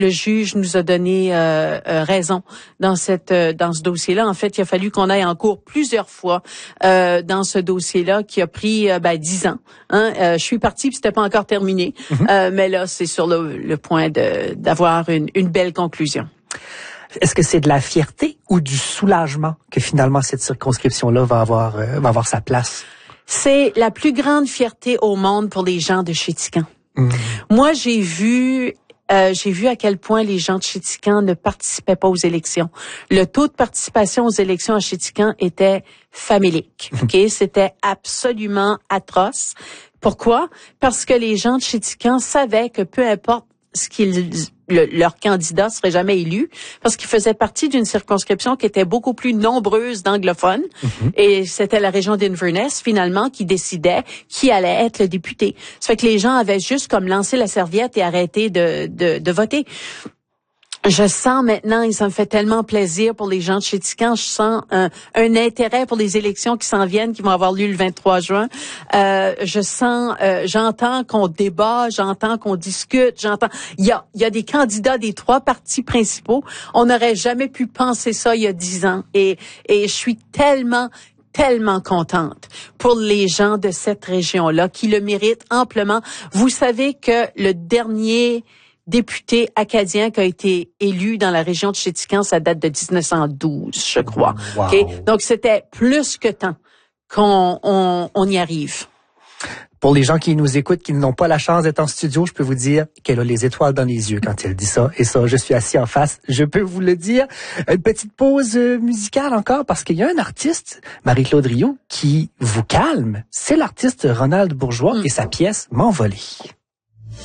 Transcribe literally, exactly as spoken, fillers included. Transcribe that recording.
le juge nous a donné euh, euh, raison dans cette euh, dans ce dossier-là. En fait, il a fallu qu'on aille en cours plusieurs fois euh, dans ce dossier-là qui a pris euh, ben, dix ans. Hein? Euh, je suis partie puis c'était pas encore terminé, mm-hmm. euh, mais là c'est sur le, le point de d'avoir une, une belle conclusion. Est-ce que c'est de la fierté ou du soulagement que finalement cette circonscription-là va avoir euh, va avoir sa place? C'est la plus grande fierté au monde pour les gens de Chéticamp. Mmh. Moi, j'ai vu euh, j'ai vu à quel point les gens de Chéticamp ne participaient pas aux élections. Le taux de participation aux élections à Chéticamp était famélique. OK, c'était absolument atroce. Pourquoi? Parce que les gens de Chéticamp savaient que peu importe ce qu'ils le, leur candidat serait jamais élu, parce qu'il faisait partie d'une circonscription qui était beaucoup plus nombreuse d'anglophones, mm-hmm. et c'était la région d'Inverness, finalement, qui décidait qui allait être le député. Ça fait que les gens avaient juste comme lancé la serviette et arrêté de, de, de voter. Je sens maintenant, et ça me fait tellement plaisir pour les gens de Chéticamp, je sens un, un intérêt pour les élections qui s'en viennent, qui vont avoir lieu le vingt-trois juin. Euh, je sens, euh, j'entends qu'on débat, j'entends qu'on discute, j'entends. Il y a, il y a des candidats des trois partis principaux. On n'aurait jamais pu penser ça il y a dix ans. Et, et je suis tellement tellement contente pour les gens de cette région-là qui le méritent amplement. Vous savez que le dernier député acadien qui a été élu dans la région de Chéticamp, ça date de dix-neuf cent douze, je crois. Wow. Okay? Donc, c'était plus que temps qu'on on, on y arrive. Pour les gens qui nous écoutent, qui n'ont pas la chance d'être en studio, je peux vous dire qu'elle a les étoiles dans les yeux quand elle dit ça. Et ça, je suis assis en face, je peux vous le dire. Une petite pause musicale encore, parce qu'il y a un artiste, Marie-Claude Rioux, qui vous calme. C'est l'artiste Ronald Bourgeois mm. et sa pièce « M'envoler ».